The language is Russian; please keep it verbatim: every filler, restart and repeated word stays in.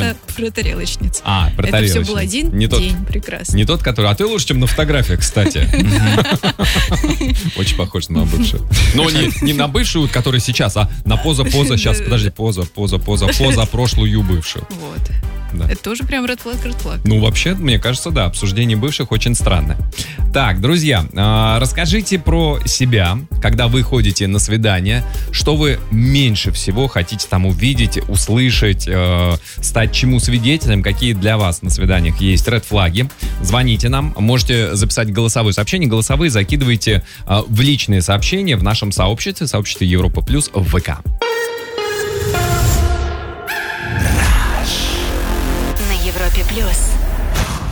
Это про тарелочниц. А, про тарелочниц. Это все был один не день, тот, прекрасно. Не тот, который... А ты лучше, чем на фотографиях, кстати. Очень похож на бывшую. Но не на бывшую, которая сейчас, а на поза-поза. Сейчас, подожди, поза, поза, поза, поза прошлую бывшую. Вот. Да. Это тоже прям red flag, red flag. Ну, вообще, мне кажется, да, обсуждение бывших очень странное. Так, друзья, э, расскажите про себя, когда вы ходите на свидание, что вы меньше всего хотите там увидеть, услышать, э, стать чему свидетелем, какие для вас на свиданиях есть ред-флаги. Звоните нам, можете записать голосовое сообщение, голосовые закидывайте э, в личные сообщения в нашем сообществе, сообществе Европа Плюс в ВК. Европе Плюс.